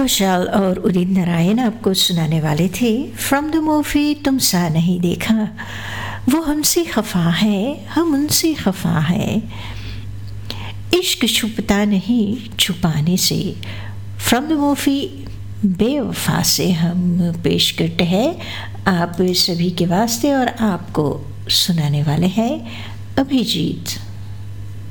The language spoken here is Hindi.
घोषाल और उदित नारायण आपको सुनाने वाले थे फ्रॉम द मूवी तुम सा नहीं देखा। वो हमसे खफा है, हम उनसे खफा है, इश्क छुपता नहीं छुपाने से। फ्रॉम द मूवी बेवफा से हम पेश करते हैं आप सभी के वास्ते, और आपको सुनाने वाले हैं अभिजीत।